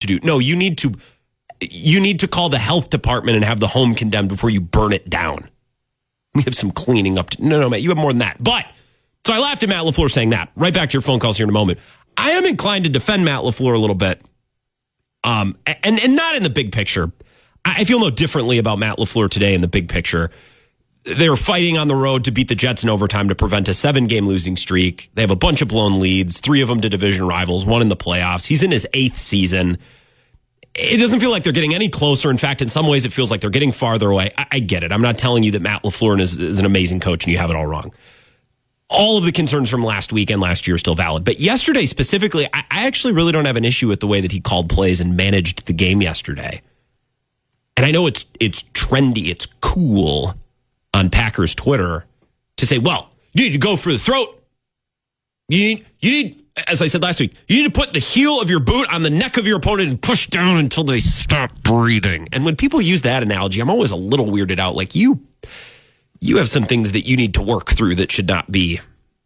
do. No, you need to call the health department and have the home condemned before you burn it down. We have some cleaning up to. No, Matt, you have more than that. But, so I laughed at Matt LaFleur saying that. Right back to your phone calls here in a moment. I am inclined to defend Matt LaFleur a little bit. And not in the big picture. I feel no differently about Matt LaFleur today in the big picture. They're fighting on the road to beat the Jets in overtime to prevent a 7-game losing streak. They have a bunch of blown leads, 3 of them to division rivals, 1 in the playoffs. He's in his 8th season. It doesn't feel like they're getting any closer. In fact, in some ways, it feels like they're getting farther away. I get it. I'm not telling you that Matt LaFleur is an amazing coach and you have it all wrong. All of the concerns from last week and last year are still valid. But yesterday specifically, I actually really don't have an issue with the way that he called plays and managed the game yesterday. And I know it's trendy, it's cool on Packers Twitter to say, well, you need to go for the throat. You need, as I said last week, you need to put the heel of your boot on the neck of your opponent and push down until they stop breathing. And when people use that analogy, I'm always a little weirded out. Like you have some things that you need to work through that should not be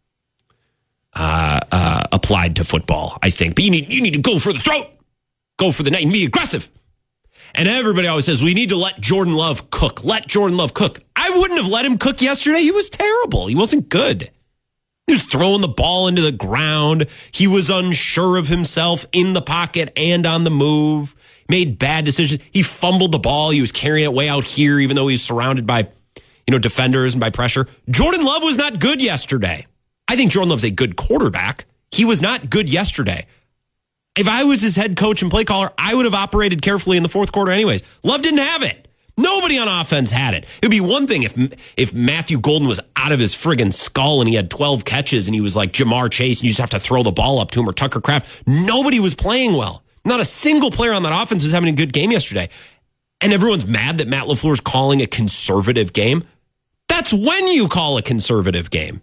applied to football, I think. But you need to go for the throat. Go for the neck and be aggressive. And everybody always says, we need to let Jordan Love cook. Let Jordan Love cook. I wouldn't have let him cook yesterday. He was terrible. He wasn't good. He was throwing the ball into the ground. He was unsure of himself in the pocket and on the move. Made bad decisions. He fumbled the ball. He was carrying it way out here, even though he was surrounded by, defenders and by pressure. Jordan Love was not good yesterday. I think Jordan Love's a good quarterback. He was not good yesterday. If I was his head coach and play caller, I would have operated carefully in the fourth quarter anyways. Love didn't have it. Nobody on offense had it. It would be one thing if Matthew Golden was out of his friggin' skull and he had 12 catches and he was like Jamar Chase and you just have to throw the ball up to him, or Tucker Kraft. Nobody was playing well. Not a single player on that offense was having a good game yesterday. And everyone's mad that Matt LaFleur is calling a conservative game. That's when you call a conservative game.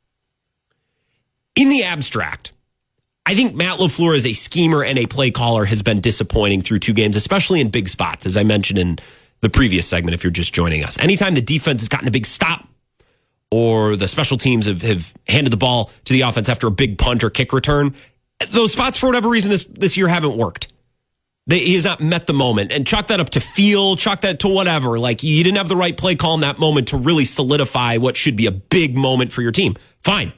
In the abstract, I think Matt LaFleur as a schemer and a play caller has been disappointing through 2 games, especially in big spots, as I mentioned in the previous segment, if you're just joining us. Anytime the defense has gotten a big stop or the special teams have handed the ball to the offense after a big punt or kick return, those spots, for whatever reason, this year haven't worked. He has not met the moment. And chalk that up to feel, chalk that to whatever. Like, you didn't have the right play call in that moment to really solidify what should be a big moment for your team. Fine.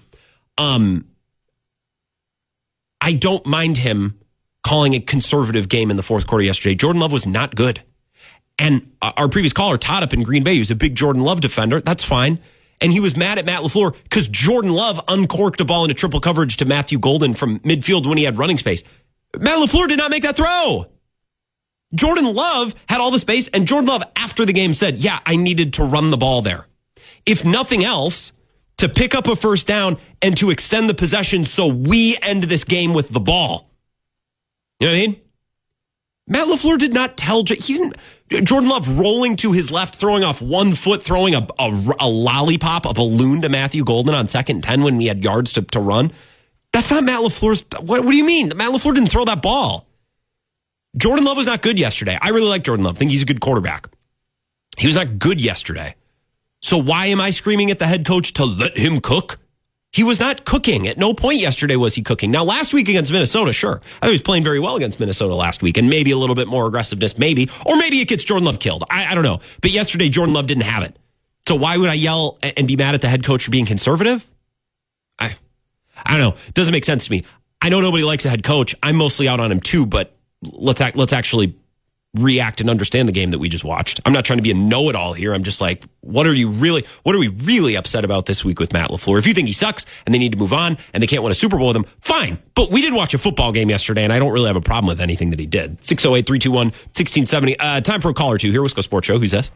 I don't mind him calling a conservative game in the fourth quarter yesterday. Jordan Love was not good. And our previous caller, Todd up in Green Bay, who's a big Jordan Love defender, that's fine. And he was mad at Matt LaFleur because Jordan Love uncorked a ball into triple coverage to Matthew Golden from midfield when he had running space. Matt LaFleur did not make that throw. Jordan Love had all the space, and Jordan Love, after the game, said, yeah, I needed to run the ball there. If nothing else, to pick up a first down and to extend the possession so we end this game with the ball. You know what I mean? Matt LaFleur did not tell Jordan Love rolling to his left, throwing off one foot, throwing a lollipop, a balloon to Matthew Golden on 2nd and 10 when we had yards to run. That's not Matt LaFleur's. What do you mean? Matt LaFleur didn't throw that ball. Jordan Love was not good yesterday. I really like Jordan Love. I think he's a good quarterback. He was not good yesterday. So why am I screaming at the head coach to let him cook? He was not cooking. At no point yesterday was he cooking. Now, last week against Minnesota, sure. I thought he was playing very well against Minnesota last week, and maybe a little bit more aggressiveness, maybe. Or maybe it gets Jordan Love killed. I don't know. But yesterday, Jordan Love didn't have it. So why would I yell and be mad at the head coach for being conservative? I don't know. It doesn't make sense to me. I know nobody likes a head coach. I'm mostly out on him too, but let's actually react and understand the game that we just watched. I'm not trying to be a know-it-all here. I'm just like, what are we really upset about this week with Matt LaFleur? If you think he sucks and they need to move on and they can't win a Super Bowl with him, fine. But we did watch a football game yesterday, and I don't really have a problem with anything that he did. 608-321-1670. Time for a call or two here. Wisco Sports Show. Who's this?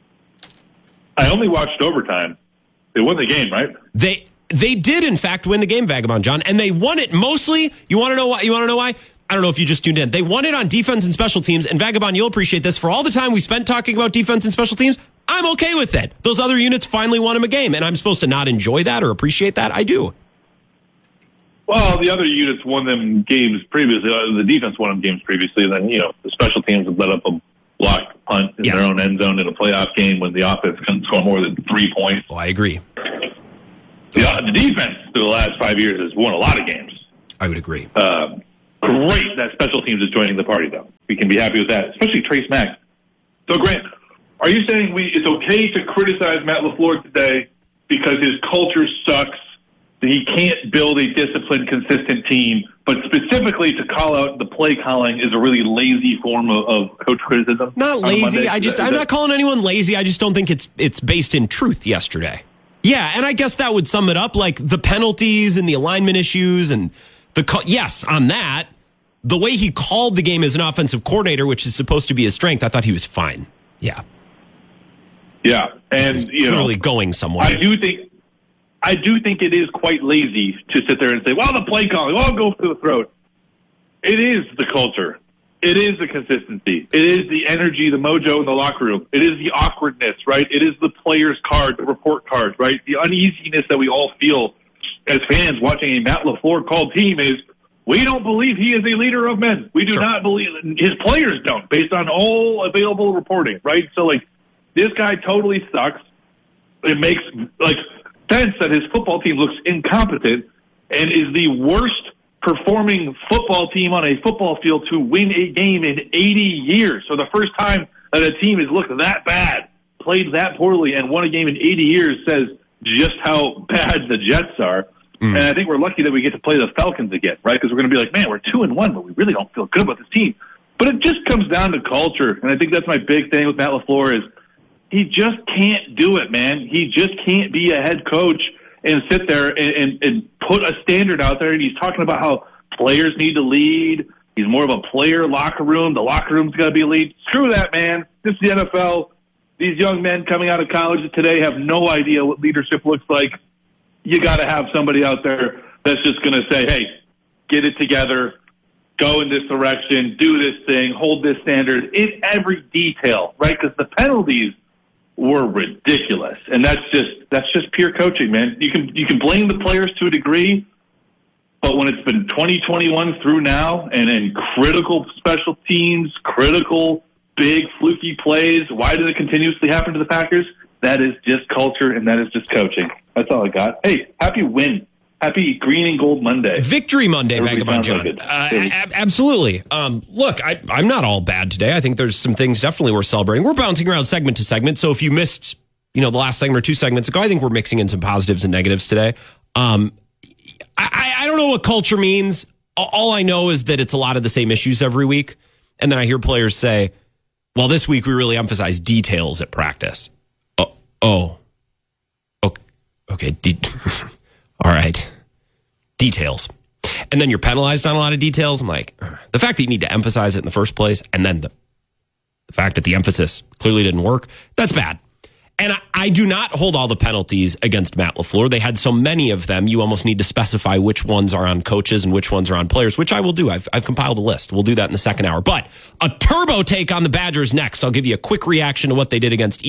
I only watched overtime. They won the game, right? They did, in fact, win the game, Vagabond John, and they won it mostly. You want to know why? I don't know if you just tuned in. They won it on defense and special teams. And Vagabond, you'll appreciate this. For all the time we spent talking about defense and special teams, I'm okay with it. Those other units finally won him a game. And I'm supposed to not enjoy that or appreciate that? I do. Well, the other units won them games previously. The defense won them games previously. And then, the special teams have let up a blocked punt in their own end zone in a playoff game when the offense couldn't score more than 3 points. Oh, I agree. The defense through the last 5 years has won a lot of games. I would agree. Great that special teams is joining the party, though. We can be happy with that, especially Trace Mack. So, Grant, are you saying it's okay to criticize Matt LaFleur today because his culture sucks, that he can't build a disciplined, consistent team, but specifically to call out the play calling is a really lazy form of coach criticism? Not lazy. I'm not calling anyone lazy. I just don't think it's based in truth yesterday. Yeah, and I guess that would sum it up, like the penalties and the alignment issues and yes, on that. The way he called the game as an offensive coordinator, which is supposed to be his strength, I thought he was fine. Yeah. Yeah, and clearly going somewhere. I do think it is quite lazy to sit there and say, well, the play calling, go for the throat. It is the culture. It is the consistency. It is the energy, the mojo in the locker room. It is the awkwardness, right? It is the players' card, the report cards, right? The uneasiness that we all feel as fans watching a Matt LaFleur called team is, we don't believe he is a leader of men. We do not believe, his players don't, based on all available reporting, right? So, this guy totally sucks. It makes, sense that his football team looks incompetent and is the worst performing football team on a football field to win a game in 80 years. So the first time that a team has looked that bad, played that poorly, and won a game in 80 years says just how bad the Jets are. And I think we're lucky that we get to play the Falcons again, right? Because we're going to be like, man, we're 2-1, but we really don't feel good about this team. But it just comes down to culture. And I think that's my big thing with Matt LaFleur is he just can't do it, man. He just can't be a head coach and sit there and put a standard out there. And he's talking about how players need to lead. He's more of a player locker room. The locker room's got to be a lead. Screw that, man. This is the NFL. These young men coming out of college today have no idea what leadership looks like. You got to have somebody out there that's just going to say, hey, get it together, go in this direction, do this thing, hold this standard in every detail, right? Because the penalties were ridiculous. And that's just pure coaching, man. You can blame the players to a degree, but when it's been 2021 through now and critical special teams, critical big fluky plays, why does it continuously happen to the Packers? That is just culture, and that is just coaching. That's all I got. Hey, happy win. Happy Green and Gold Monday. Victory Monday, Vagabond John. Absolutely. Look, I'm not all bad today. I think there's some things definitely worth celebrating. We're bouncing around segment to segment, so if you missed the last segment or two segments ago, I think we're mixing in some positives and negatives today. I don't know what culture means. All I know is that it's a lot of the same issues every week, and then I hear players say, well, this week we really emphasize details at practice. Okay. All right. Details. And then you're penalized on a lot of details. I'm like, the fact that you need to emphasize it in the first place, and then the fact that the emphasis clearly didn't work, that's bad. And I do not hold all the penalties against Matt LaFleur. They had so many of them, you almost need to specify which ones are on coaches and which ones are on players, which I will do. I've compiled a list. We'll do that in the second hour. But a turbo take on the Badgers next. I'll give you a quick reaction to what they did against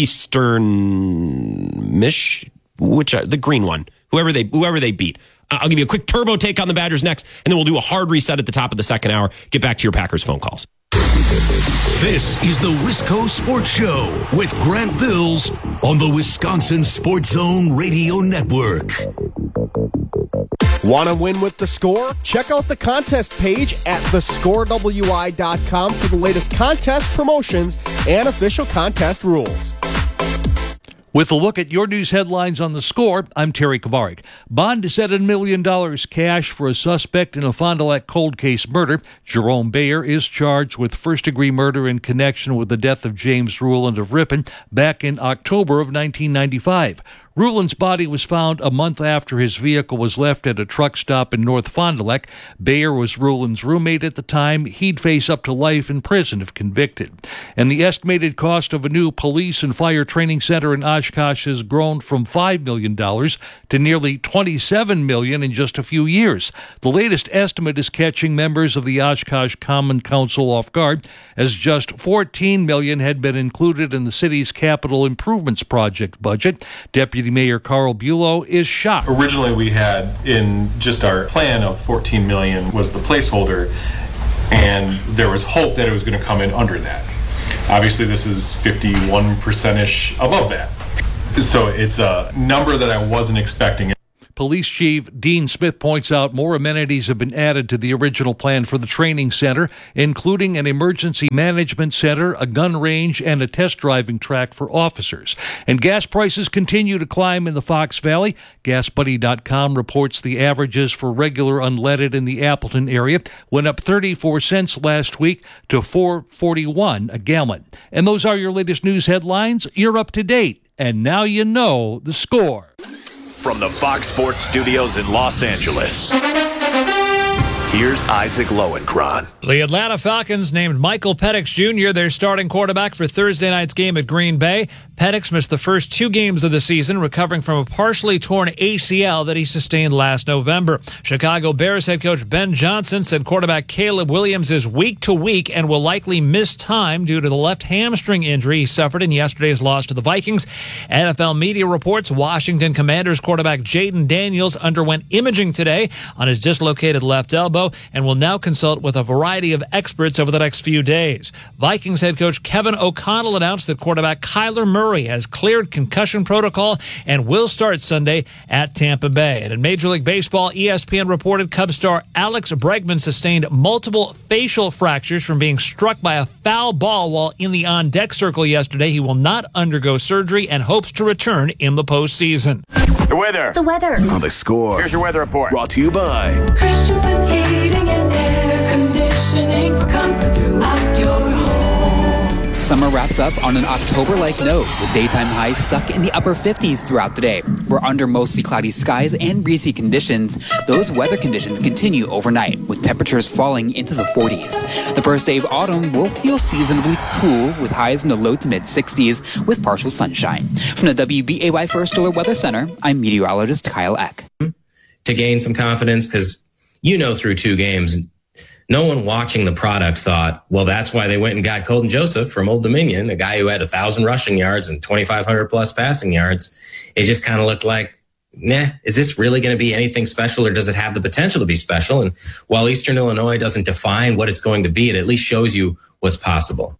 Eastern the green one, whoever they beat. I'll give you a quick turbo take on the Badgers next, and then we'll do a hard reset at the top of the second hour. Get back to your Packers phone calls. This is the Wisco Sports Show with Grant Bills on the Wisconsin Sports Zone Radio Network. Want to win with The Score? Check out the contest page at thescorewi.com for the latest contest promotions and official contest rules. With a look at your news headlines on The Score, I'm Terry Kovarik. Bond is set at $1 million cash for a suspect in a Fond du Lac cold case murder. Jerome Bayer is charged with first-degree murder in connection with the death of James Ruland of Ripon back in October of 1995. Ruland's body was found a month after his vehicle was left at a truck stop in North Fond du Lac. Bayer was Ruland's roommate at the time. He'd face up to life in prison if convicted. And the estimated cost of a new police and fire training center in Oshkosh has grown from $5 million to nearly $27 million in just a few years. The latest estimate is catching members of the Oshkosh Common Council off guard, as just $14 million had been included in the city's capital improvements project budget. Deputy Mayor Carl Bulow is shocked. Originally, we had in just our plan of $14 million was the placeholder, and there was hope that it was going to come in under that. Obviously, this is 51%-ish above that. So it's a number that I wasn't expecting. Police Chief Dean Smith points out more amenities have been added to the original plan for the training center, including an emergency management center, a gun range, and a test driving track for officers. And gas prices continue to climb in the Fox Valley. GasBuddy.com reports the averages for regular unleaded in the Appleton area went up 34 cents last week to $4.41 a gallon. And those are your latest news headlines. You're up to date, and now you know the score. From the Fox Sports Studios in Los Angeles, here's Isaac Lowenkron. The Atlanta Falcons named Michael Penix Jr. their starting quarterback for Thursday night's game at Green Bay. Penix missed the first 2 games of the season, recovering from a partially torn ACL that he sustained last November. Chicago Bears head coach Ben Johnson said quarterback Caleb Williams is week to week and will likely miss time due to the left hamstring injury he suffered in yesterday's loss to the Vikings. NFL media reports Washington Commanders quarterback Jaden Daniels underwent imaging today on his dislocated left elbow and will now consult with a variety of experts over the next few days. Vikings head coach Kevin O'Connell announced that quarterback Kyler Murray has cleared concussion protocol and will start Sunday at Tampa Bay. And in Major League Baseball, ESPN reported Cubs star Alex Bregman sustained multiple facial fractures from being struck by a foul ball while in the on-deck circle yesterday. He will not undergo surgery and hopes to return in the postseason. The weather. The weather. On the Score. Here's your weather report. Brought to you by Christensen Heating and Air Conditioning for comfort throughout your home. Summer wraps up on an October-like note, with daytime highs stuck in the upper 50s throughout the day. We're under mostly cloudy skies and breezy conditions. Those weather conditions continue overnight, with temperatures falling into the 40s. The first day of autumn will feel seasonably cool, with highs in the low to mid-60s, with partial sunshine. From the WBAY First Alert Weather Center, I'm meteorologist Kyle Eck. To gain some confidence, because through 2 games, no one watching the product thought, well, that's why they went and got Colton Joseph from Old Dominion, a guy who had 1,000 rushing yards and 2,500 plus passing yards. It just kind of looked like, is this really going to be anything special, or does it have the potential to be special? And while Eastern Illinois doesn't define what it's going to be, it at least shows you what's possible.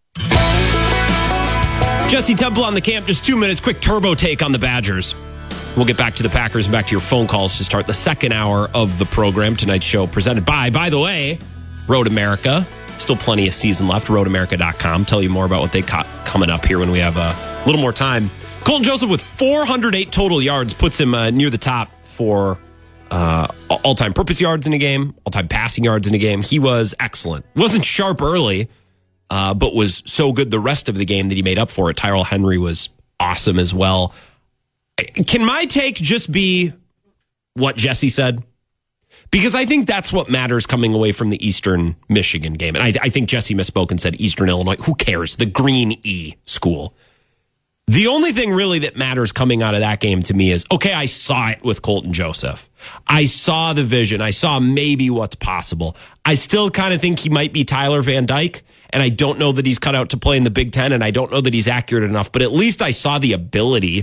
Jesse Temple on the camp, just 2 minutes, quick turbo take on the Badgers. We'll get back to the Packers and back to your phone calls to start the second hour of the program. Tonight's show presented by the way, Road America. Still plenty of season left. RoadAmerica.com. Tell you more about what they got coming up here when we have a little more time. Colton Joseph with 408 total yards puts him near the top for all-time purpose yards in a game, all-time passing yards in a game. He was excellent. Wasn't sharp early, but was so good the rest of the game that he made up for it. Tyrell Henry was awesome as well. Can my take just be what Jesse said? Because I think that's what matters coming away from the Eastern Michigan game. And I think Jesse misspoke and said Eastern Illinois. Who cares? The Green E school. The only thing really that matters coming out of that game to me is, okay, I saw it with Colton Joseph. I saw the vision. I saw maybe what's possible. I still kind of think he might be Tyler Van Dyke. And I don't know that he's cut out to play in the Big Ten. And I don't know that he's accurate enough. But at least I saw the ability.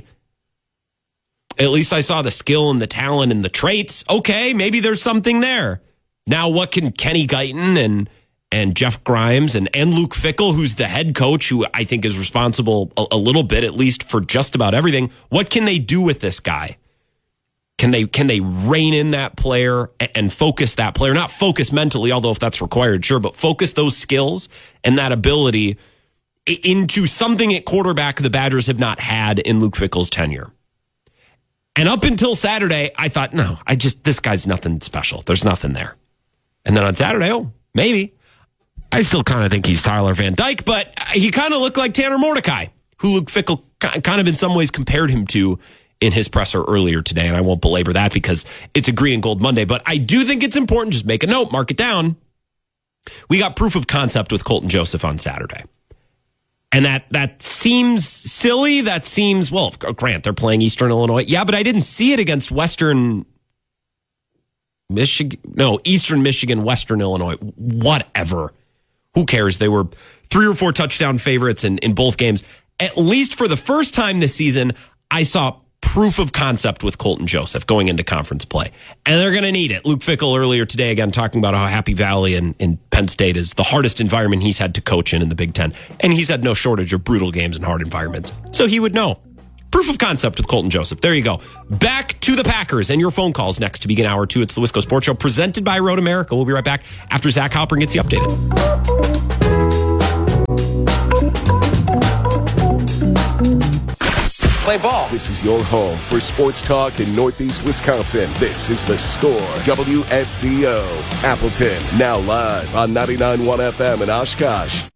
At least I saw the skill and the talent and the traits. Okay, maybe there's something there. Now, what can Kenny Guyton and Jeff Grimes and Luke Fickell, who's the head coach, who I think is responsible a little bit, at least for just about everything, what can they do with this guy? Can they rein in that player and focus that player? Not focus mentally, although if that's required, sure, but focus those skills and that ability into something at quarterback the Badgers have not had in Luke Fickell's tenure. And up until Saturday, I thought, no, this guy's nothing special. There's nothing there. And then on Saturday, maybe. I still kind of think he's Tyler Van Dyke, but he kind of looked like Tanner Mordecai, who Luke Fickell kind of in some ways compared him to in his presser earlier today. And I won't belabor that because it's a Green and Gold Monday. But I do think it's important. Just make a note, mark it down. We got proof of concept with Colton Joseph on Saturday. And that seems silly. That seems, well, Grant, they're playing Eastern Illinois. Yeah, but I didn't see it against Eastern Michigan, Western Illinois. Whatever. Who cares? They were 3 or 4 touchdown favorites in both games. At least for the first time this season, I saw proof of concept with Colton Joseph going into conference play. And they're going to need it. Luke Fickell earlier today, again, talking about how Happy Valley and Penn State is the hardest environment he's had to coach in the Big Ten. And he's had no shortage of brutal games and hard environments. So he would know. Proof of concept with Colton Joseph. There you go. Back to the Packers and your phone calls next to begin hour 2. It's the Wisco Sports Show presented by Road America. We'll be right back after Zach Halpern gets you updated. Play ball. This is your home for sports talk in Northeast Wisconsin. This is The Score, WSCO. Appleton, now live on 99.1 FM in Oshkosh.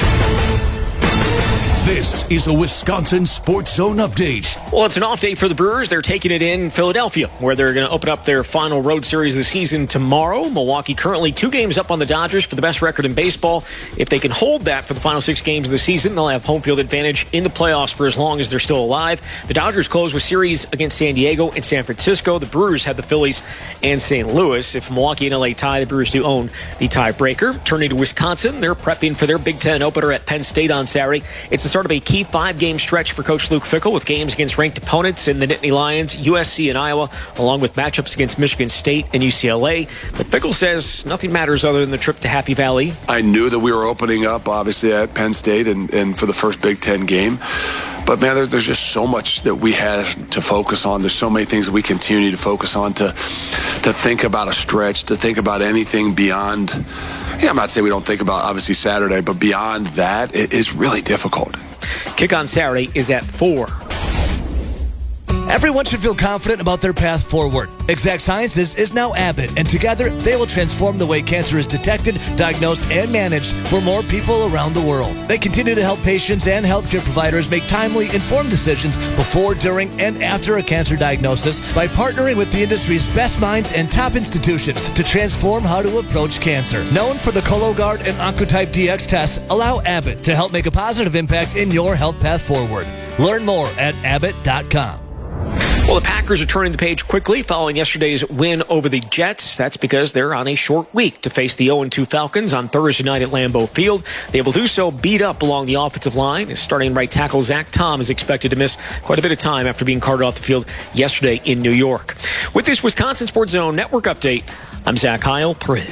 This is a Wisconsin Sports Zone update. Well, it's an off day for the Brewers. They're taking it in Philadelphia, where they're going to open up their final road series of the season tomorrow. Milwaukee currently 2 games up on the Dodgers for the best record in baseball. If they can hold that for the final 6 games of the season, they'll have home field advantage in the playoffs for as long as they're still alive. The Dodgers close with series against San Diego and San Francisco. The Brewers have the Phillies and St. Louis. If Milwaukee and LA tie, the Brewers do own the tiebreaker. Turning to Wisconsin, they're prepping for their Big Ten opener at Penn State on Saturday. It's the start of a key 5-game stretch for Coach Luke Fickell with games against ranked opponents in the Nittany Lions, USC, and Iowa, along with matchups against Michigan State and UCLA. But Fickell says nothing matters other than the trip to Happy Valley. I knew that we were opening up, obviously, at Penn State and for the first Big Ten game. But, man, there's just so much that we had to focus on. There's so many things that we continue to focus on to think about a stretch, to think about anything beyond. Yeah, I'm not saying we don't think about, obviously, Saturday, but beyond that, it is really difficult. Kick on Saturday is at 4. Everyone should feel confident about their path forward. Exact Sciences is now Abbott, and together they will transform the way cancer is detected, diagnosed, and managed for more people around the world. They continue to help patients and healthcare providers make timely, informed decisions before, during, and after a cancer diagnosis by partnering with the industry's best minds and top institutions to transform how to approach cancer. Known for the Cologuard and Oncotype DX tests, allow Abbott to help make a positive impact in your health path forward. Learn more at abbott.com. Well, the Packers are turning the page quickly following yesterday's win over the Jets. That's because they're on a short week to face the 0-2 Falcons on Thursday night at Lambeau Field. They will do so beat up along the offensive line. Starting right tackle Zach Tom is expected to miss quite a bit of time after being carted off the field yesterday in New York. With this Wisconsin Sports Zone Network update, I'm Zach Heil-Perrin.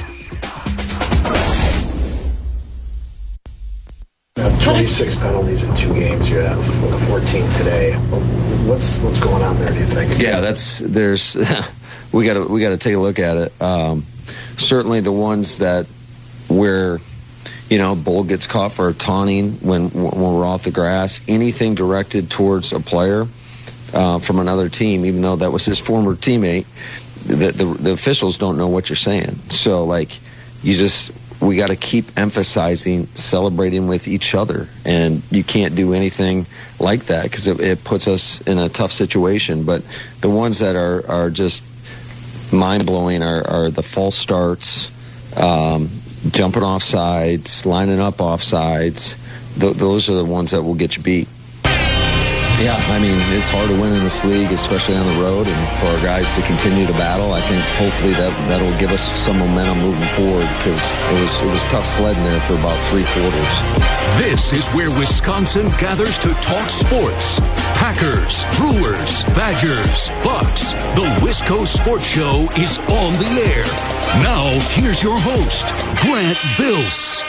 26 penalties in 2 games. You have 14 today. What's going on there? Do you think? Yeah, we got to take a look at it. Certainly the ones that where Bull gets caught for taunting when we're off the grass. Anything directed towards a player from another team, even though that was his former teammate, the officials don't know what you're saying. So we got to keep emphasizing celebrating with each other, and you can't do anything like that because it puts us in a tough situation. But the ones that are just mind-blowing are the false starts, jumping off sides, lining up off sides. Those are the ones that will get you beat. Yeah, I mean, it's hard to win in this league, especially on the road, and for our guys to continue to battle. I think hopefully that'll give us some momentum moving forward because it was tough sledding there for about 3 quarters. This is where Wisconsin gathers to talk sports. Packers, Brewers, Badgers, Bucks. The Wisco Sports Show is on the air. Now, here's your host, Grant Bills.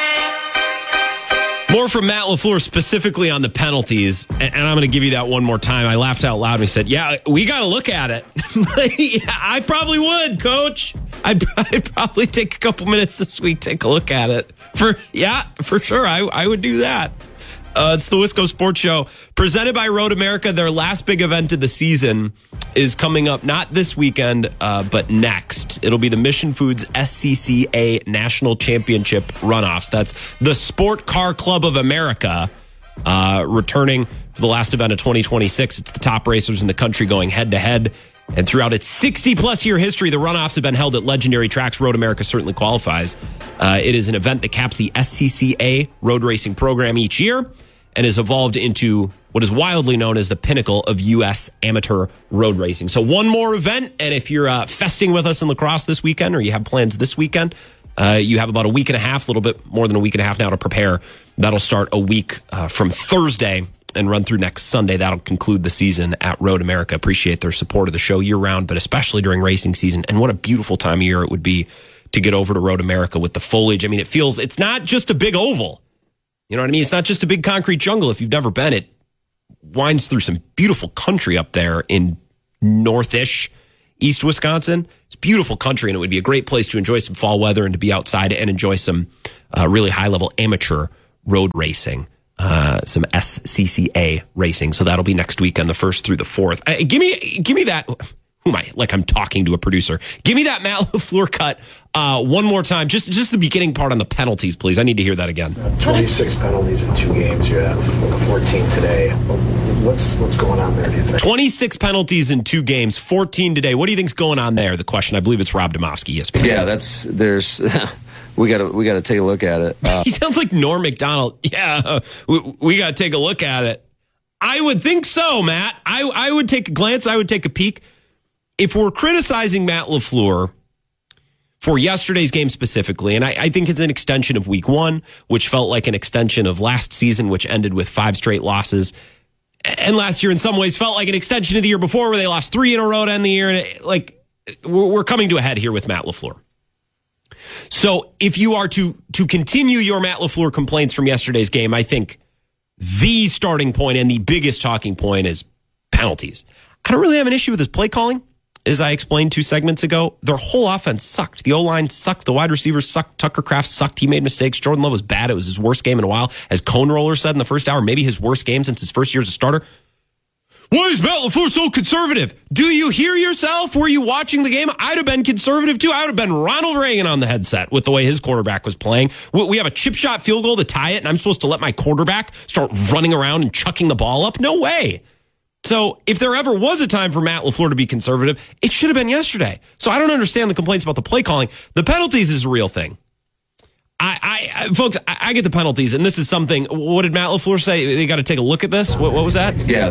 More from Matt LaFleur specifically on the penalties, and I'm going to give you that one more time. I laughed out loud and he said, yeah, we got to look at it. Yeah, I probably would, Coach. I'd probably take a couple minutes this week, take a look at it. For sure, I would do that. It's the Wisco Sports Show, presented by Road America. Their last big event of the season is coming up, not this weekend, but next. It'll be the Mission Foods SCCA National Championship Runoffs. That's the Sport Car Club of America, returning for the last event of 2026. It's the top racers in the country going head-to-head. And throughout its 60-plus year history, the runoffs have been held at legendary tracks. Road America certainly qualifies. It is an event that caps the SCCA road racing program each year and has evolved into what is wildly known as the pinnacle of U.S. amateur road racing. So one more event, and if you're festing with us in La Crosse this weekend, or you have plans this weekend, you have about a week and a half, a little bit more than a week and a half now to prepare. That'll start a week from Thursday and run through next Sunday. That'll conclude the season at Road America. Appreciate their support of the show year-round, but especially during racing season. And what a beautiful time of year it would be to get over to Road America with the foliage. I mean, it's not just a big oval. You know what I mean? It's not just a big concrete jungle. If you've never been, winds through some beautiful country up there in northish East Wisconsin. It's beautiful country, and it would be a great place to enjoy some fall weather and to be outside and enjoy some really high-level amateur road racing, some SCCA racing. So that'll be next weekend, the 1st through the 4th. Give me that. Who am I? Like I'm talking to a producer. Give me that Matt LaFleur cut one more time. Just the beginning part on the penalties, please. I need to hear that again. 26 penalties in 2 games. You have 14 today. What's going on there, do you think? 26 penalties in 2 games, 14 today. What do you think's going on there? The question. I believe it's Rob Demovsky. ESPN. Yeah, we got to take a look at it. He sounds like Norm Macdonald. Yeah, we got to take a look at it. I would think so, Matt. I would take a glance. I would take a peek. If we're criticizing Matt LaFleur for yesterday's game specifically, and I think it's an extension of week 1, which felt like an extension of last season, which ended with 5 straight losses. And last year, in some ways, felt like an extension of the year before where they lost 3 in a row to end the year. And we're coming to a head here with Matt LaFleur. So if you are to continue your Matt LaFleur complaints from yesterday's game, I think the starting point and the biggest talking point is penalties. I don't really have an issue with his play calling. As I explained 2 segments ago, their whole offense sucked. The O-line sucked. The wide receivers sucked. Tucker Kraft sucked. He made mistakes. Jordan Love was bad. It was his worst game in a while. As Cone Roller said in the first hour, maybe his worst game since his first year as a starter. Why is Matt LaFleur so conservative? Do you hear yourself? Were you watching the game? I'd have been conservative too. I would have been Ronald Reagan on the headset with the way his quarterback was playing. We have a chip shot field goal to tie it, and I'm supposed to let my quarterback start running around and chucking the ball up? No way. So if there ever was a time for Matt LaFleur to be conservative, it should have been yesterday. So I don't understand the complaints about the play calling. The penalties is a real thing. Folks, I get the penalties, and this is something. What did Matt LaFleur say? They got to take a look at this. What was that? Yeah,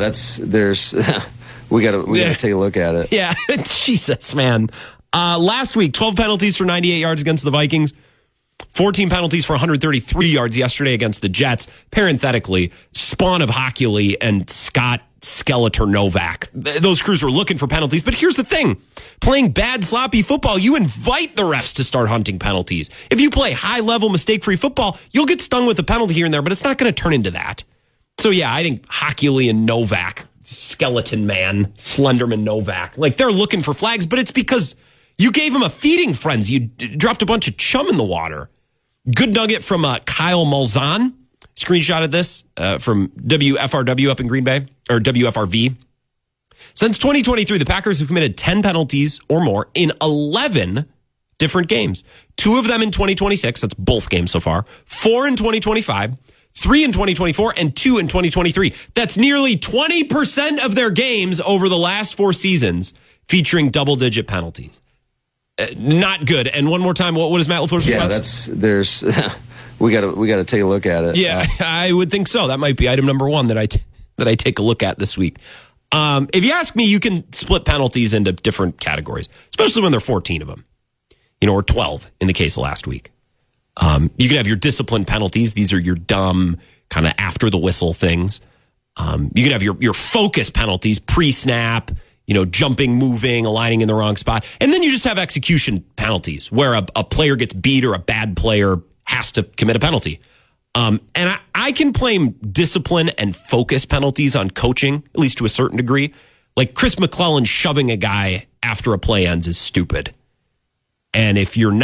we got to take a look at it. Yeah, Jesus, man. Last week, 12 penalties for 98 yards against the Vikings. 14 penalties for 133 yards yesterday against the Jets. Parenthetically, spawn of Hockley and Scott Skeletor Novak. Those crews were looking for penalties. But here's the thing. Playing bad, sloppy football, you invite the refs to start hunting penalties. If you play high-level, mistake-free football, you'll get stung with a penalty here and there, but it's not going to turn into that. So, yeah, I think Hockley and Novak, Skeleton Man, Slenderman Novak, like they're looking for flags, but it's because you gave him a feeding frenzy. You dropped a bunch of chum in the water. Good nugget from Kyle Malzahn. Screenshot of this from WFRW up in Green Bay, or WFRV. Since 2023, the Packers have committed 10 penalties or more in 11 different games. 2 of them in 2026. That's both games so far. 4 in 2025. 3 in 2024 and 2 in 2023. That's nearly 20% of their games over the last 4 seasons featuring double-digit penalties. Not good. And one more time, what is Matt LaFleur's response? We got to take a look at it. Yeah, I would think so. That might be item number 1 that I take a look at this week. If you ask me, you can split penalties into different categories, especially when there are 14 of them, or 12 in the case of last week. You can have your discipline penalties. These are your dumb kind of after the whistle things. You can have your focus penalties, pre-snap, jumping, moving, aligning in the wrong spot. And then you just have execution penalties where a player gets beat or a bad player has to commit a penalty. And I can blame discipline and focus penalties on coaching, at least to a certain degree. Like Chris McClellan shoving a guy after a play ends is stupid. And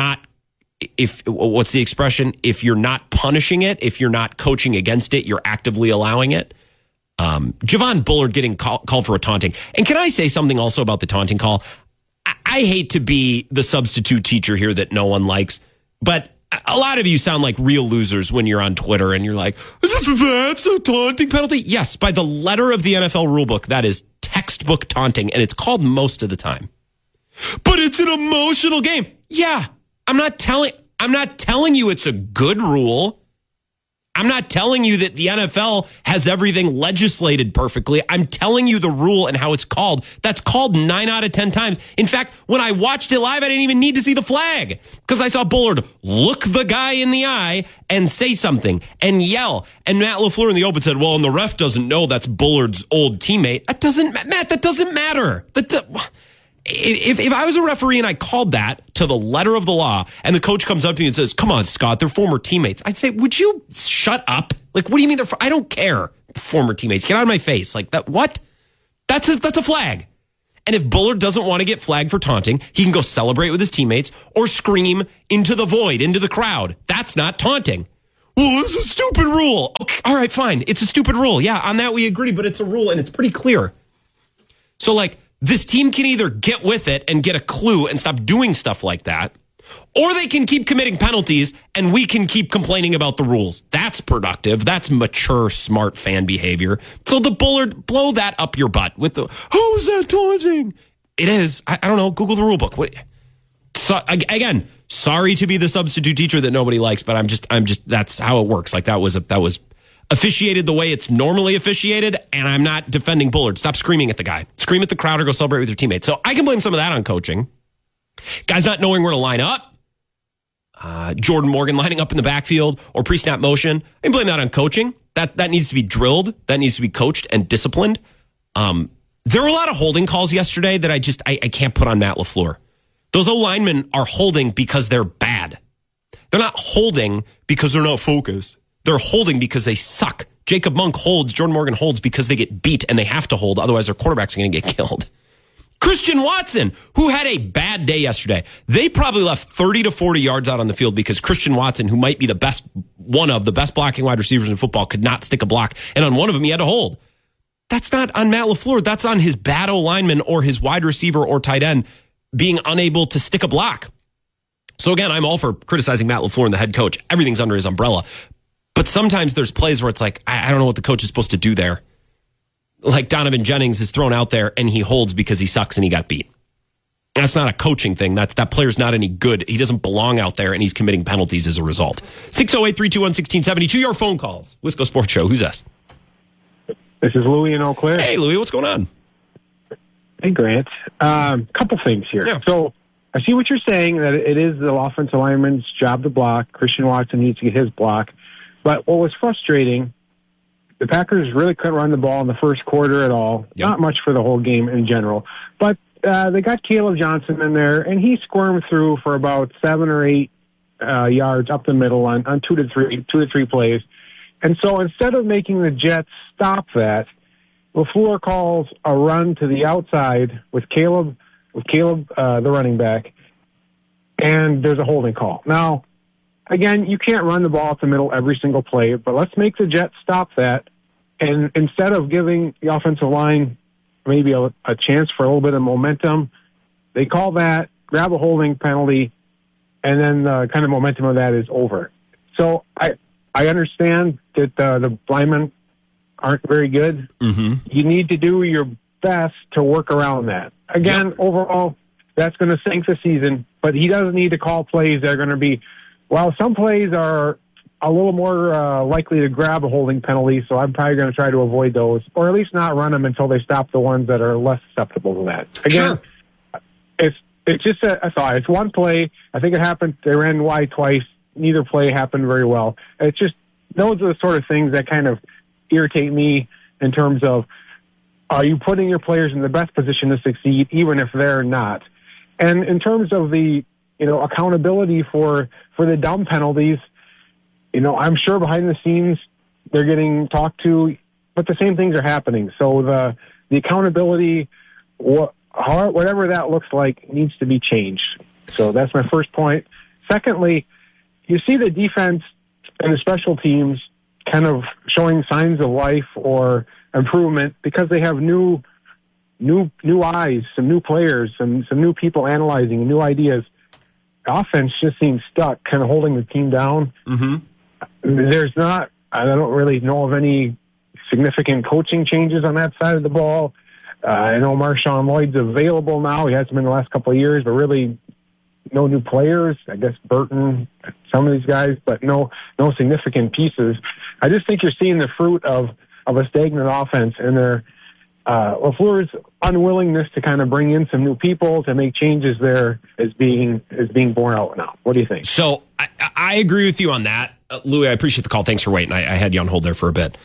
what's the expression? If you're not punishing it, if you're not coaching against it, you're actively allowing it. Javon Bullard getting called for a taunting. And can I say something also about the taunting call? I hate to be the substitute teacher here that no one likes, but a lot of you sound like real losers when you're on Twitter and you're like, that's a taunting penalty. Yes, by the letter of the NFL rulebook, that is textbook taunting, and it's called most of the time. But it's an emotional game. Yeah, I'm not telling you it's a good rule. I'm not telling you that the NFL has everything legislated perfectly. I'm telling you the rule and how it's called. That's called 9 out of 10 times. In fact, when I watched it live, I didn't even need to see the flag because I saw Bullard look the guy in the eye and say something and yell. And Matt LaFleur in the open said, well, and the ref doesn't know that's Bullard's old teammate. That doesn't matter. If I was a referee and I called that to the letter of the law and the coach comes up to me and says, come on, Scott, they're former teammates. I'd say, would you shut up? Like, what do you mean I don't care. former teammates. Get out of my face. Like that. What? That's a flag. And if Bullard doesn't want to get flagged for taunting, he can go celebrate with his teammates or scream into the void, into the crowd. That's not taunting. Well, it's a stupid rule. Okay, all right, fine. It's a stupid rule. Yeah, on that we agree, but it's a rule and it's pretty clear. So, like, this team can either get with it and get a clue and stop doing stuff like that, or they can keep committing penalties and we can keep complaining about the rules. That's productive. That's mature, smart fan behavior. So the Bullard, blow that up your butt with the, how is that taunting? It is. I don't know. Google the rule book. So, again, sorry to be the substitute teacher that nobody likes, but I'm just, that's how it works. Like that was officiated the way it's normally officiated, and I'm not defending Bullard. Stop screaming at the guy. Scream at the crowd or go celebrate with your teammates. So I can blame some of that on coaching. Guys not knowing where to line up. Jordan Morgan lining up in the backfield or pre-snap motion. I can blame that on coaching. That needs to be drilled. That needs to be coached and disciplined. There were a lot of holding calls yesterday that I can't put on Matt LaFleur. Those O-linemen are holding because they're bad. They're not holding because they're not focused. They're holding because they suck. Jacob Monk holds, Jordan Morgan holds because they get beat and they have to hold. Otherwise, their quarterback's going to get killed. Christian Watson, who had a bad day yesterday. They probably left 30 to 40 yards out on the field because Christian Watson, who might be one of the best blocking wide receivers in football, could not stick a block. And on one of them, he had to hold. That's not on Matt LaFleur. That's on his bad O-lineman or his wide receiver or tight end being unable to stick a block. So again, I'm all for criticizing Matt LaFleur and the head coach. Everything's under his umbrella. But sometimes there's plays where it's like, I don't know what the coach is supposed to do there. Like Donovan Jennings is thrown out there and he holds because he sucks and he got beat. That's not a coaching thing. That player's not any good. He doesn't belong out there and he's committing penalties as a result. 608-321-1672. Your phone calls. Wisco Sports Show. Who's this? This is Louie in Eau Claire. Hey, Louie, what's going on? Hey, Grant. Couple things here. Yeah. So I see what you're saying, that it is the offensive lineman's job to block. Christian Watson needs to get his block. But what was frustrating, the Packers really couldn't run the ball in the first quarter at all. Yep. Not much for the whole game in general. But they got Caleb Johnson in there, and he squirmed through for about 7 or 8 yards up the middle on 2 to 3 plays. And so instead of making the Jets stop that, LaFleur calls a run to the outside with Caleb, the running back, and there's a holding call. Now, again, you can't run the ball up the middle every single play, but let's make the Jets stop that. And instead of giving the offensive line maybe a chance for a little bit of momentum, they call that, grab a holding penalty, and then the kind of momentum of that is over. So I understand that the linemen aren't very good. Mm-hmm. You need to do your best to work around that. Again, overall, that's going to sink the season, but he doesn't need to call plays that are going to be, well, some plays are a little more likely to grab a holding penalty, so I'm probably going to try to avoid those, or at least not run them until they stop the ones that are less susceptible to that. Again, it's just a thought. It's one play. I think it happened. They ran wide twice. Neither play happened very well. It's just, those are the sort of things that kind of irritate me in terms of, are you putting your players in the best position to succeed, even if they're not? And in terms of the, accountability for the dumb penalties, I'm sure behind the scenes they're getting talked to, but the same things are happening. So the accountability, whatever that looks like, needs to be changed. So that's my first point. Secondly, you see the defense and the special teams kind of showing signs of life or improvement because they have new eyes, some new players, some new people analyzing, new ideas. The offense just seems stuck, kind of holding the team down. Mm-hmm. I don't really know of any significant coaching changes on that side of the ball. I know Marshawn Lloyd's available now. He hasn't been the last couple of years, but really no new players. I guess Burton, some of these guys, but no significant pieces. I just think you're seeing the fruit of a stagnant offense, and their LaFleur's unwillingness to kind of bring in some new people to make changes there is being borne out now. What do you think? So I agree with you on that. Louis, I appreciate the call. Thanks for waiting. I had you on hold there for a bit.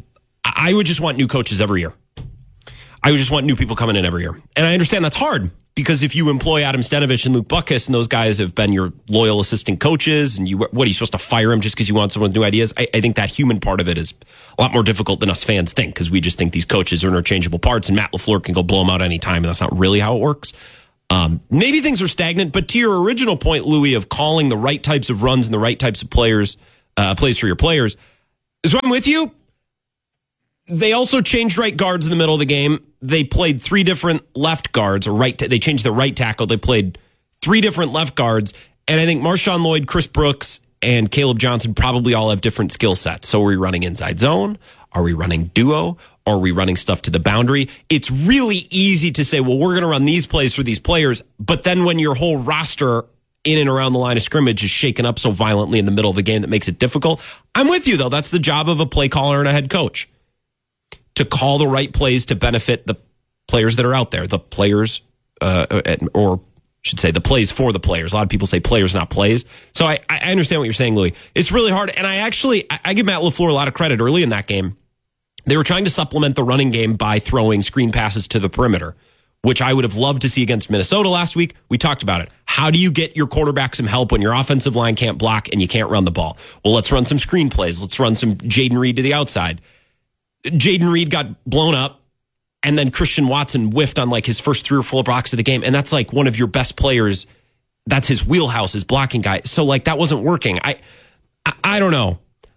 I would just want new coaches every year. I would just want new people coming in every year. And I understand that's hard because if you employ Adam Stenavich and Luke Buckus, and those guys have been your loyal assistant coaches, and what are you supposed to fire him just because you want someone with new ideas? I think that human part of it is a lot more difficult than us fans think, because we just think these coaches are interchangeable parts, and Matt LaFleur can go blow them out anytime, and that's not really how it works. Maybe things are stagnant, but to your original point, Louis, of calling the right types of runs and the right types of plays for your players, so I'm with you. They also changed right guards in the middle of the game. They played 3 different left guards, or they changed the right tackle. They played 3 different left guards, and I think Marshawn Lloyd, Chris Brooks, and Caleb Johnson probably all have different skill sets. So are we running inside zone? Are we running duo? Are we running stuff to the boundary? It's really easy to say, well, we're going to run these plays for these players, but then when your whole roster in and around the line of scrimmage is shaken up so violently in the middle of the game that makes it difficult. I'm with you, though. That's the job of a play caller and a head coach, to call the right plays to benefit the players that are out there, the players, or should say the plays for the players. A lot of people say players, not plays. So I understand what you're saying, Louis. It's really hard. And I give Matt LaFleur a lot of credit early in that game. They were trying to supplement the running game by throwing screen passes to the perimeter, which I would have loved to see against Minnesota last week. We talked about it. How do you get your quarterback some help when your offensive line can't block and you can't run the ball? Well, let's run some screen plays. Let's run some Jaden Reed to the outside. Jaden Reed got blown up, and then Christian Watson whiffed on like his first 3 or 4 blocks of the game. And that's like one of your best players. That's his wheelhouse, his blocking guy. So like that wasn't working. I don't know.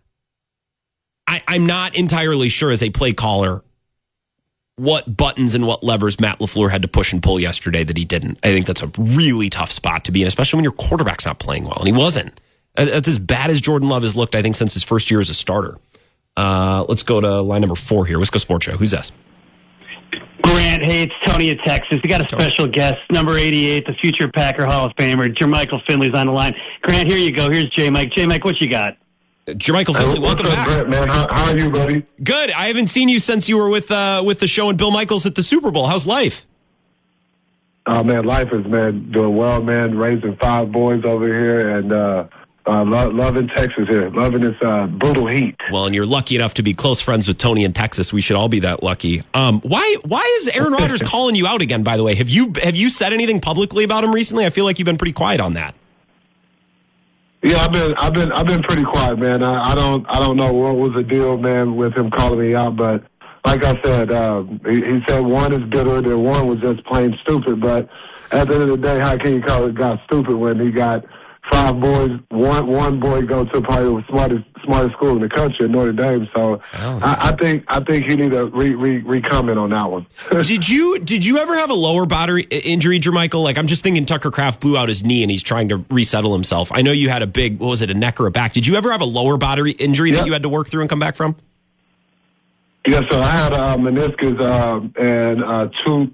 I'm not entirely sure as a play caller what buttons and what levers Matt LaFleur had to push and pull yesterday that he didn't. I think that's a really tough spot to be in, especially when your quarterback's not playing well. And he wasn't. That's as bad as Jordan Love has looked, I think, since his first year as a starter. Let's go to line number 4 here. Wisco Sports Show. Who's this? Grant, hey, it's Tony in Texas. We got a special guest, number 88, the future Packer Hall of Famer, Jermichael Finley's on the line. Grant, here you go. Here's J-Mike. J-Mike, what you got? Jermichael Finley, welcome back. Grant, man? How are you, buddy? Good. I haven't seen you since you were with the show and Bill Michaels at the Super Bowl. How's life? Oh, man, life is, man, doing well, man. Raising 5 boys over here, and loving Texas here. Loving this brutal heat. Well, and you're lucky enough to be close friends with Tony in Texas. We should all be that lucky. Why is Aaron Rodgers calling you out again, by the way? Have you said anything publicly about him recently? I feel like you've been pretty quiet on that. Yeah, I've been pretty quiet, man. I don't know what was the deal, man, with him calling me out, but like I said, he said one is bitter, that one was just plain stupid. But at the end of the day, how can you call a guy stupid when he got 5 boys? One boy goes to probably the smartest school in the country, Notre Dame. So I think he need to re-comment on that one. Did you ever have a lower body injury, Jermichael? Like, I'm just thinking Tucker Kraft blew out his knee and he's trying to resettle himself. I know you had a big, what was it, a neck or a back? Did you ever have a lower body injury that you had to work through and come back from? Yes, so I had a meniscus in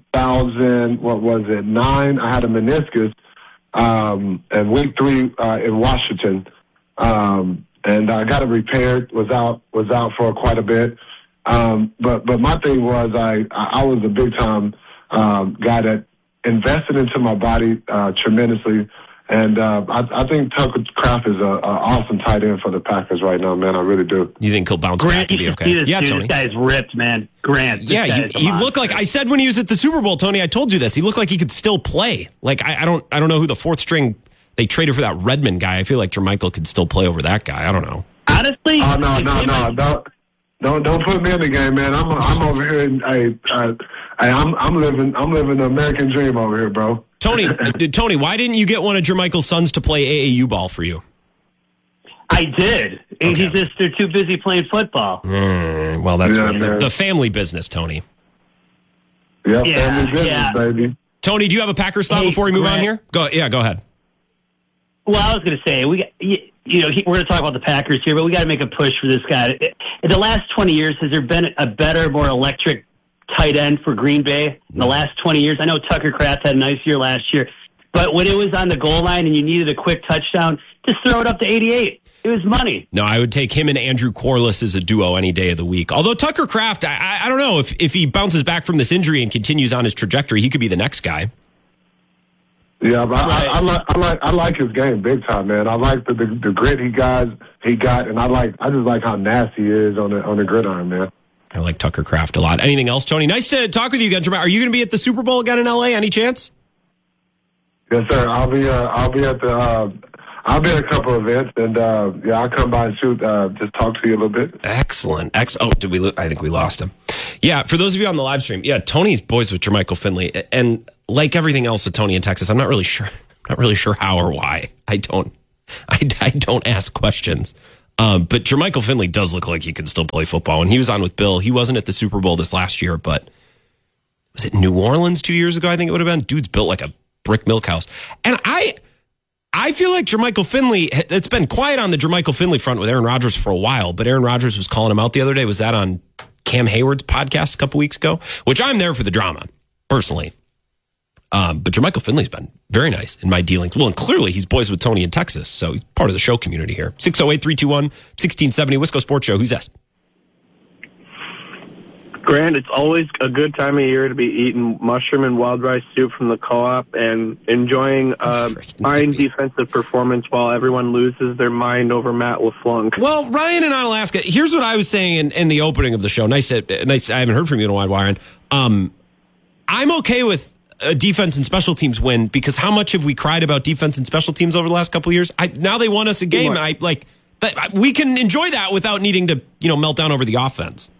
2009. I had a meniscus in week 3 in Washington, and I got it repaired. Was out for quite a bit. But my thing was I was a big time guy that invested into my body tremendously. And I think Tucker Kraft is an awesome tight end for the Packers right now, man. I really do. You think he'll bounce back and be okay? Tony. This guy's ripped, man. Grant. Yeah, he looked like, I said when he was at the Super Bowl, Tony, I told you this. He looked like he could still play. Like, I don't know who the 4th string they traded for that Redmond guy. I feel like Jermichael could still play over that guy. I don't know. Honestly? Oh, no. Don't put me in the game, man. I'm over here. I'm living the American dream over here, bro. Tony, why didn't you get one of Jermichael's sons to play AAU ball for you? I did. Okay. They're too busy playing football. Well, that's the family business, Tony. Yeah, family business, baby. Tony, do you have a Packers thought before we move on here? Go ahead. Well, I was going to say, we're going to talk about the Packers here, but we got to make a push for this guy. In the last 20 years, has there been a better, more electric tight end for Green Bay in the last 20 years? I know Tucker Kraft had a nice year last year, but when it was on the goal line and you needed a quick touchdown, just throw it up to 88. It was money. No, I would take him and Andrew Corliss as a duo any day of the week. Although Tucker Kraft, I don't know, if he bounces back from this injury and continues on his trajectory, he could be the next guy. Yeah, but I like his game big time, man. I like the grit he got, and I just like how nasty he is on the gridiron, man. I like Tucker Kraft a lot. Anything else, Tony? Nice to talk with you again, Jermaine. Are you going to be at the Super Bowl again in L.A.? Any chance? Yes, sir. I'll be at a couple of events, and I'll come by and just talk to you a little bit. Excellent. Oh, did we? I think we lost him. Yeah, for those of you on the live stream, Tony's boys with Jermichael Finley, and like everything else with Tony in Texas, I'm not really sure how or why. I don't ask questions. But Jermichael Finley does look like he can still play football. When he was on with Bill, he wasn't at the Super Bowl this last year, but was it New Orleans 2 years ago? I think it would have been. Dude's built like a brick milk house. And I feel like Jermichael Finley, it's been quiet on the Jermichael Finley front with Aaron Rodgers for a while, but Aaron Rodgers was calling him out the other day. Was that on Cam Hayward's podcast a couple weeks ago? Which I'm there for the drama, personally. But Jermichael Finley's been very nice in my dealings. Well, and clearly he's boys with Tony in Texas, so he's part of the show community here. 608-321-1670, Wisco Sports Show. Who's this? Grant, it's always a good time of year to be eating mushroom and wild rice soup from the co-op and enjoying fine defensive performance while everyone loses their mind over Matt LeFlunk. Well, Ryan in Onalaska, here's what I was saying in the opening of the show. Nice. I haven't heard from you in a while, Ryan. I'm okay with a defense and special teams win because how much have we cried about defense and special teams over the last couple of years? Now they won us a game, and I like that. We can enjoy that without needing to, melt down over the offense.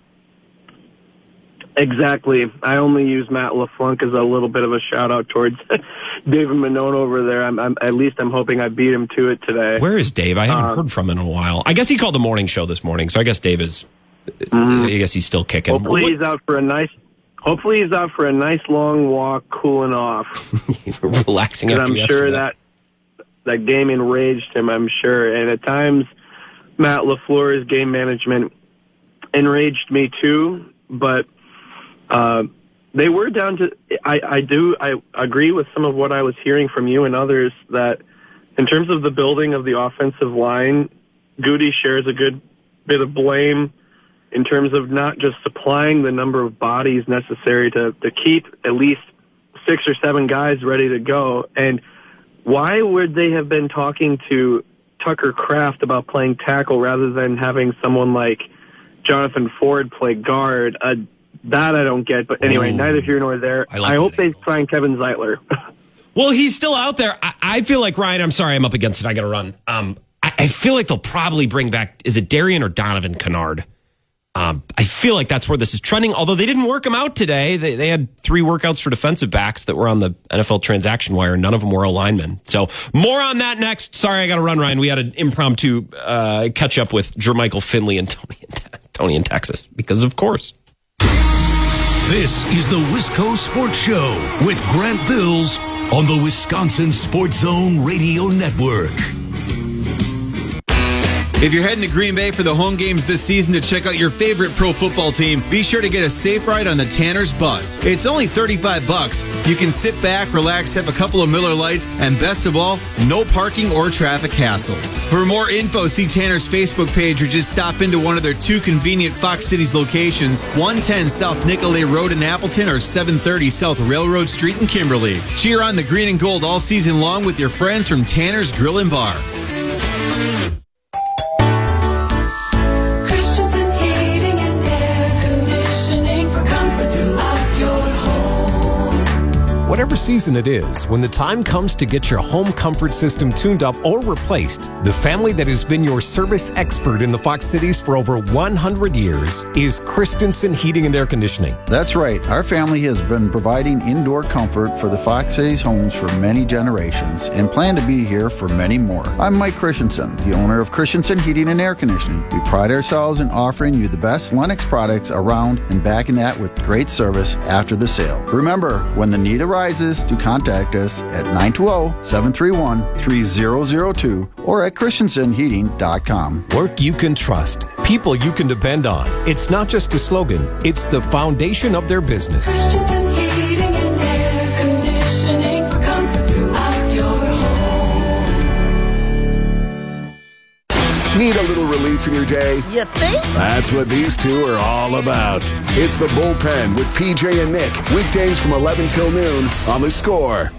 Exactly. I only use Matt LeFlunk as a little bit of a shout out towards David Manone over there. I'm hoping I beat him to it today. Where is Dave? I haven't heard from him in a while. I guess he called the morning show this morning, so I guess Dave is. I guess he's still kicking. Hopefully he's out for a nice long walk, cooling off, relaxing. After I'm sure that game enraged him. I'm sure, and at times Matt LaFleur's game management enraged me too, but. They were down to. I agree with some of what I was hearing from you and others that, in terms of the building of the offensive line, Goody shares a good bit of blame in terms of not just supplying the number of bodies necessary to keep at least 6 or 7 guys ready to go. And why would they have been talking to Tucker Kraft about playing tackle rather than having someone like Jonathan Ford play guard? That I don't get, but anyway, neither here nor there. I hope they sign Kevin Zeitler. Well, he's still out there. I feel like, Ryan, I'm sorry, I'm up against it. I got to run. I feel like they'll probably bring back, is it Darian or Donovan Kennard? I feel like that's where this is trending, although they didn't work them out today. They had 3 workouts for defensive backs that were on the NFL transaction wire. None of them were linemen. So more on that next. Sorry, I got to run, Ryan. We had an impromptu catch up with Jermichael Finley and Tony in Texas, because of course. This is the Wisco Sports Show with Grant Bills on the Wisconsin Sports Zone Radio Network. If you're heading to Green Bay for the home games this season to check out your favorite pro football team, be sure to get a safe ride on the Tanner's Bus. It's only $35. You can sit back, relax, have a couple of Miller Lights, and best of all, no parking or traffic hassles. For more info, see Tanner's Facebook page or just stop into one of their 2 convenient Fox Cities locations, 110 South Nicolay Road in Appleton or 730 South Railroad Street in Kimberly. Cheer on the green and gold all season long with your friends from Tanner's Grill and Bar. Whatever season it is, when the time comes to get your home comfort system tuned up or replaced, the family that has been your service expert in the Fox Cities for over 100 years is Christensen Heating and Air Conditioning. That's right. Our family has been providing indoor comfort for the Fox Cities homes for many generations and plan to be here for many more. I'm Mike Christensen, the owner of Christensen Heating and Air Conditioning. We pride ourselves in offering you the best Lennox products around and backing that with great service after the sale. Remember, when the need arises, to contact us at 920-731-3002 or at christensenheating.com. Work you can trust. People you can depend on. It's not just a slogan. It's the foundation of their business. Christensen Heating and Air Conditioning for comfort throughout your home. Need a little relief in your day? You think? That's what these two are all about. It's The Bullpen with PJ and Nick. Weekdays from 11 till noon on The Score.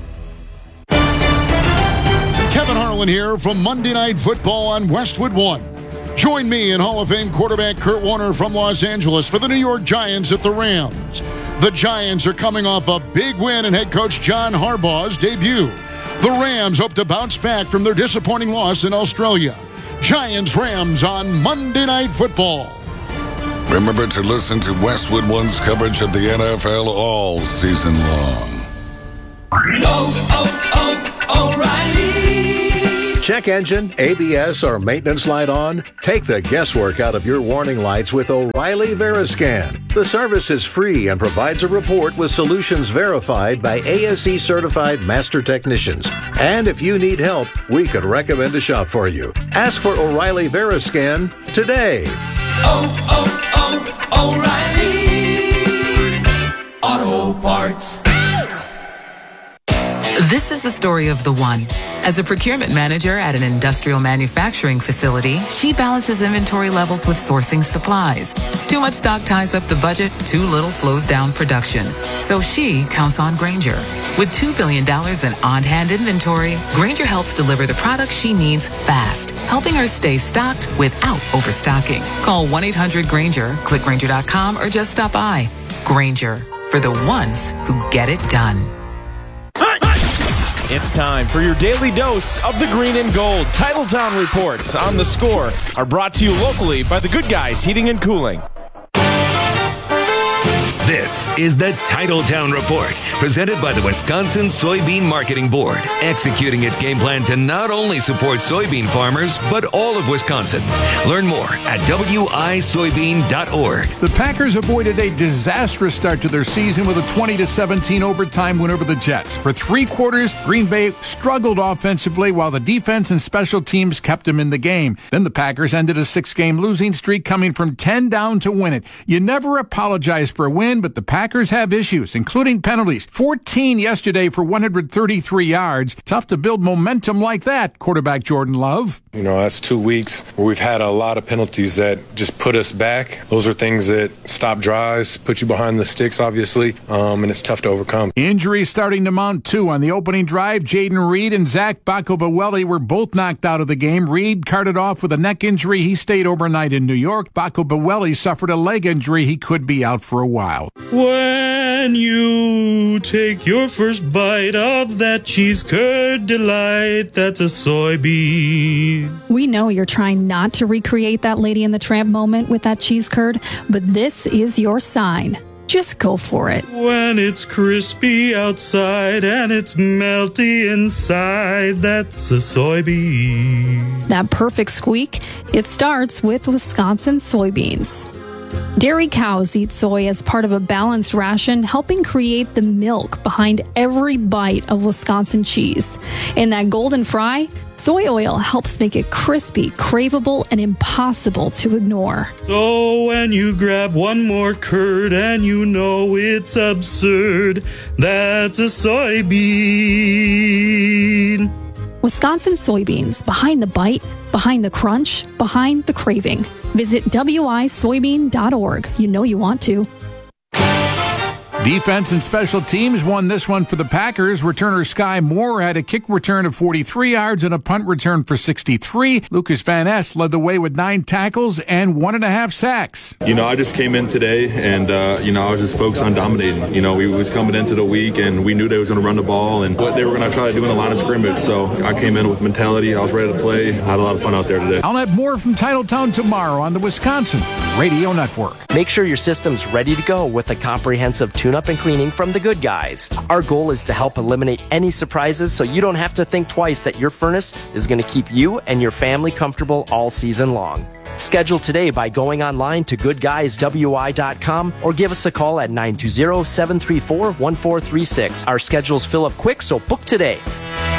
Kevin Harlan here from Monday Night Football on Westwood One. Join me and Hall of Fame quarterback Kurt Warner from Los Angeles for the New York Giants at the Rams. The Giants are coming off a big win in head coach John Harbaugh's debut. The Rams hope to bounce back from their disappointing loss in Australia. Giants-Rams on Monday Night Football. Remember to listen to Westwood One's coverage of the NFL all season long. O'Reilly. Check engine, ABS, or maintenance light on? Take the guesswork out of your warning lights with O'Reilly Veriscan. The service is free and provides a report with solutions verified by ASE certified master technicians. And if you need help, we could recommend a shop for you. Ask for O'Reilly Veriscan today. O'Reilly Auto Parts. This is the story of the one. As a procurement manager at an industrial manufacturing facility, she balances inventory levels with sourcing supplies. Too much stock ties up the budget, too little slows down production. So she counts on Grainger. With $2 billion in on-hand inventory, Grainger helps deliver the products she needs fast, helping her stay stocked without overstocking. Call 1-800-GRAINGER, click Grainger.com, or just stop by. Grainger, for the ones who get it done. It's time for your daily dose of the green and gold. Titletown reports on The Score are brought to you locally by the Good Guys Heating and Cooling. This is the Titletown Report, presented by the Wisconsin Soybean Marketing Board, executing its game plan to not only support soybean farmers, but all of Wisconsin. Learn more at wisoybean.org. The Packers avoided a disastrous start to their season with a 20-17 overtime win over the Jets. For 3 quarters, Green Bay struggled offensively while the defense and special teams kept them in the game. Then the Packers ended a 6-game losing streak, coming from 10 down to win it. You never apologize for a win, but the Packers have issues, including penalties. 14 yesterday for 133 yards. Tough to build momentum like that, quarterback Jordan Love. You know, that's 2 weeks where we've had a lot of penalties that just put us back. Those are things that stop drives, put you behind the sticks, obviously, and it's tough to overcome. Injuries starting to mount, too. On the opening drive, Jaden Reed and Zach Bacovaweli were both knocked out of the game. Reed carted off with a neck injury. He stayed overnight in New York. Bacovaweli suffered a leg injury. He could be out for a while. When you take your first bite of that cheese curd delight, that's a soybean. We know you're trying not to recreate that Lady and the Tramp moment with that cheese curd, but this is your sign. Just go for it. When it's crispy outside and it's melty inside, that's a soybean. That perfect squeak, it starts with Wisconsin soybeans. Dairy cows eat soy as part of a balanced ration, helping create the milk behind every bite of Wisconsin cheese. In that golden fry, soy oil helps make it crispy, craveable, and impossible to ignore. So when you grab one more curd and you know it's absurd, that's a soybean. Wisconsin soybeans, behind the bite, behind the crunch, behind the craving. Visit wisoybean.org. You know you want to. Defense and special teams won this one for the Packers. Returner Sky Moore had a kick return of 43 yards and a punt return for 63. Lucas Van Ness led the way with 9 tackles and 1.5 sacks. You know, I just came in today and, I was just focused on dominating. You know, we was coming into the week and we knew they was going to run the ball and what they were going to try to do in the line of scrimmage. So I came in with mentality. I was ready to play. I had a lot of fun out there today. I'll have more from Titletown tomorrow on the Wisconsin Radio Network. Make sure your system's ready to go with a comprehensive tune-up and cleaning from the Good Guys. Our goal is to help eliminate any surprises so you don't have to think twice that your furnace is going to keep you and your family comfortable all season long. Schedule today by going online to goodguyswi.com or give us a call at 920-734-1436. Our schedules fill up quick, so book today.